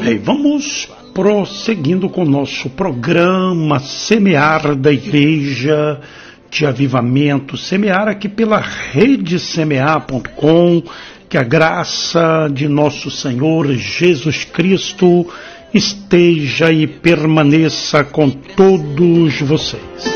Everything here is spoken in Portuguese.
bem, vamos prosseguindo com o nosso programa Semear da Igreja de Avivamento. Semear aqui pela rede semear.com. Que a graça de nosso Senhor Jesus Cristo esteja e permaneça com todos vocês.